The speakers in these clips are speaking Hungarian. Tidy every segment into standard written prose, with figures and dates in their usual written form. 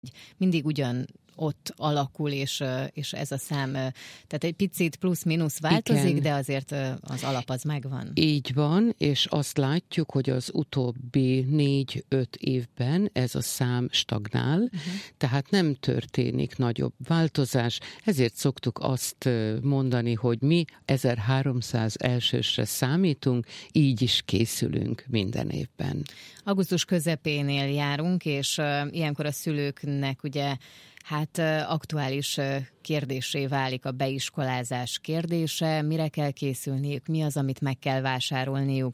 mindig ott alakul, és ez a szám, tehát egy picit plusz-minusz változik, igen, de azért az alap az megvan. Így van, és azt látjuk, hogy az utóbbi 4-5 évben ez a szám stagnál, tehát nem történik nagyobb változás, ezért szoktuk azt mondani, hogy mi 1300 elsősre számítunk, így is készülünk minden évben. Augusztus közepénél járunk, és ilyenkor a szülőknek ugye aktuális kérdéssé válik a beiskolázás kérdése, mire kell készülniük, mi az, amit meg kell vásárolniuk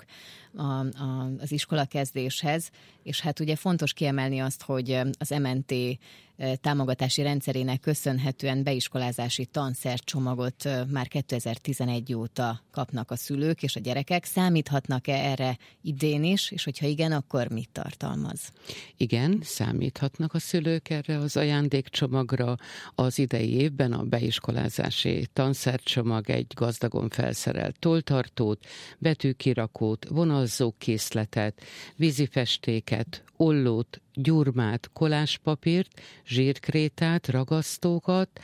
az iskolakezdéshez, és ugye fontos kiemelni azt, hogy az MNT támogatási rendszerének köszönhetően beiskolázási tanszercsomagot már 2011 óta kapnak a szülők és a gyerekek. Számíthatnak-e erre idén is, és hogyha igen, akkor mit tartalmaz? Igen, számíthatnak a szülők erre az ajándékcsomagra. Az idei évben a beiskolázási tanszercsomag egy gazdagon felszerelt tolltartót, betűkirakót, vonalzókészletet, vízifestéket, ollót, gyurmát, koláspapírt, zsírkrétát, ragasztókat,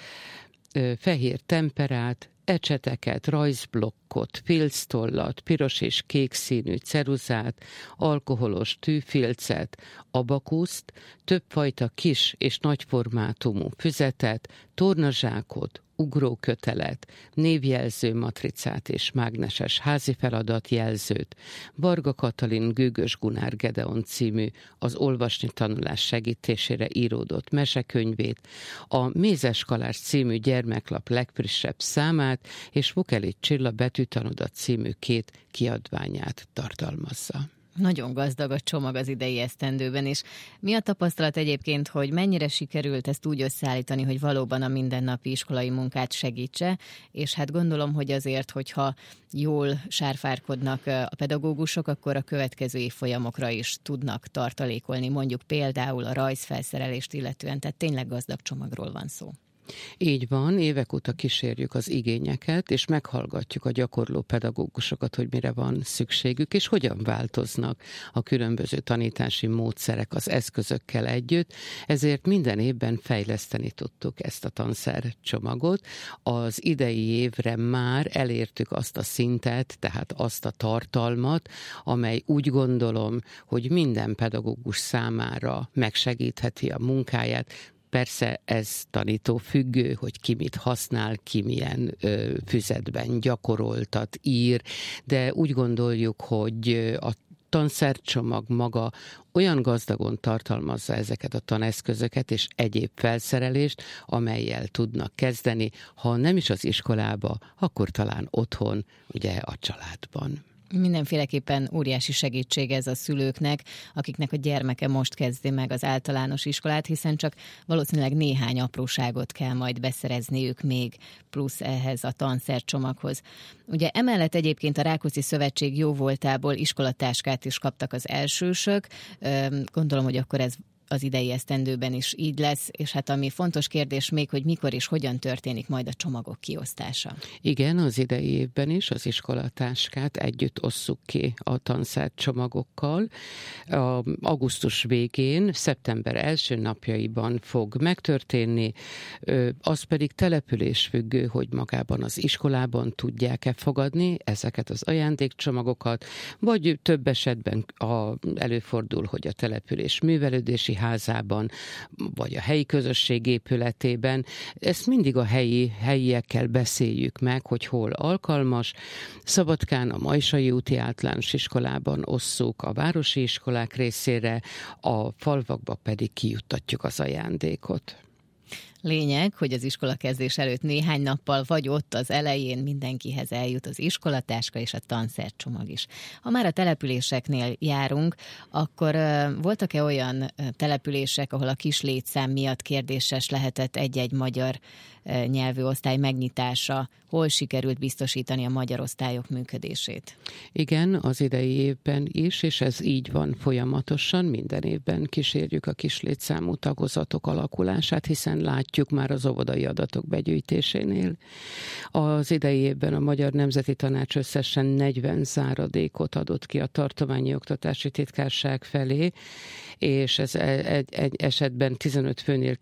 fehér temperát, ecseteket, rajzblokkot, filctollat, piros és kék színű ceruzát, alkoholos tűfilcet, abakuszt, többfajta kis és nagyformátumú füzetet, tornazsákot, ugrókötelet, névjelző matricát és mágneses házi feladatjelzőt, Varga Katalin Gőgös Gunár Gedeon című az olvasni tanulás segítésére íródott mesekönyvét, a Mézes Kalász című gyermeklap legfrissebb számát és Vukelit Csilla betűtanodat című 2 kiadványát tartalmazza. Nagyon gazdag a csomag az idei esztendőben, és mi a tapasztalat egyébként, hogy mennyire sikerült ezt úgy összeállítani, hogy valóban a mindennapi iskolai munkát segítse, és gondolom, hogy azért, hogyha jól sárfárkodnak a pedagógusok, akkor a következő évfolyamokra is tudnak tartalékolni, mondjuk például a rajzfelszerelést illetően, tehát tényleg gazdag csomagról van szó. Így van, évek óta kísérjük az igényeket, és meghallgatjuk a gyakorló pedagógusokat, hogy mire van szükségük, és hogyan változnak a különböző tanítási módszerek az eszközökkel együtt, ezért minden évben fejleszteni tudtuk ezt a tanszercsomagot. Az idei évre már elértük azt a szintet, tehát azt a tartalmat, amely úgy gondolom, hogy minden pedagógus számára megsegítheti a munkáját. Persze ez tanító függő, hogy ki mit használ, ki milyen füzetben gyakoroltat, ír, de úgy gondoljuk, hogy a tanszercsomag maga olyan gazdagon tartalmazza ezeket a taneszközöket és egyéb felszerelést, amellyel tudnak kezdeni, ha nem is az iskolába, akkor talán otthon, ugye a családban. Mindenféleképpen óriási segítség ez a szülőknek, akiknek a gyermeke most kezdi meg az általános iskolát, hiszen csak valószínűleg néhány apróságot kell majd beszerezniük még plusz ehhez a tanszercsomaghoz. Ugye emellett egyébként a Rákóczi Szövetség jóvoltából iskolatáskát is kaptak az elsősök. Gondolom, hogy akkor ez az idei esztendőben is így lesz, és ami fontos kérdés még, hogy mikor és hogyan történik majd a csomagok kiosztása. Igen, az idei évben is az iskolatáskát együtt osszuk ki a tanszercsomagokkal. Augusztus végén, szeptember első napjaiban fog megtörténni, az pedig településfüggő, hogy magában az iskolában tudják-e fogadni ezeket az ajándékcsomagokat, vagy több esetben előfordul, hogy a település művelődési házában, vagy a helyi közösség épületében. Ezt mindig a helyiekkel beszéljük meg, hogy hol alkalmas. Szabadkán a Majsai úti általános iskolában osszuk a városi iskolák részére, a falvakba pedig kijuttatjuk az ajándékot. Lényeg, hogy az iskolakezdés előtt néhány nappal vagy ott az elején mindenkihez eljut az iskolatáska és a tanszercsomag is. Ha már a településeknél járunk, akkor voltak-e olyan települések, ahol a kis létszám miatt kérdéses lehetett egy-egy magyar nyelvű osztály megnyitása? Hol sikerült biztosítani a magyar osztályok működését? Igen, az idei évben is, és ez így van folyamatosan. Minden évben kísérjük a kis létszámú tagozatok alakulását, hiszen látjuk, látjuk már az óvodai adatok begyűjtésénél. Az idei évben a Magyar Nemzeti Tanács összesen 40 záradékot adott ki a tartományi oktatási titkárság felé, és ez egy esetben 15 főnél